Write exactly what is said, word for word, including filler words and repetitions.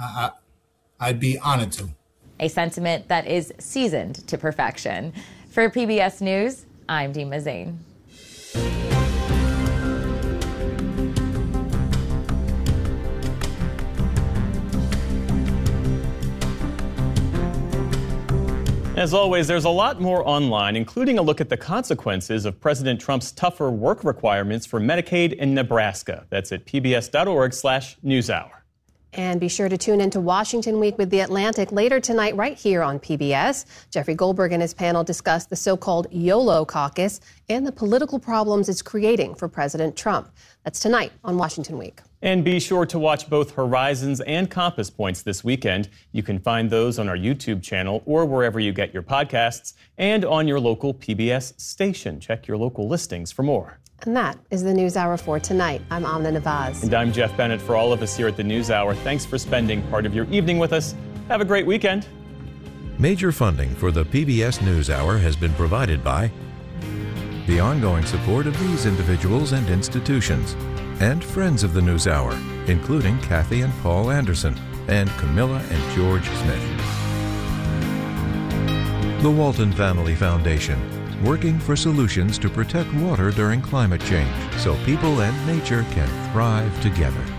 I, I, I'd be honored to. A sentiment that is seasoned to perfection. For P B S News, I'm Dima Zain. As always, there's a lot more online, including a look at the consequences of President Trump's tougher work requirements for Medicaid in Nebraska. That's at pbs.org slash newshour. And be sure to tune into Washington Week with The Atlantic later tonight right here on P B S. Jeffrey Goldberg and his panel discuss the so-called YOLO caucus and the political problems it's creating for President Trump. That's tonight on Washington Week. And be sure to watch both Horizons and Compass Points this weekend. You can find those on our YouTube channel or wherever you get your podcasts and on your local P B S station. Check your local listings for more. And that is the NewsHour for tonight. I'm Amna Nawaz. And I'm Jeff Bennett. For all of us here at the NewsHour, thanks for spending part of your evening with us. Have a great weekend. Major funding for the P B S NewsHour has been provided by the ongoing support of these individuals and institutions, and friends of the NewsHour, including Kathy and Paul Anderson, and Camilla and George Smith. The Walton Family Foundation, working for solutions to protect water during climate change so people and nature can thrive together.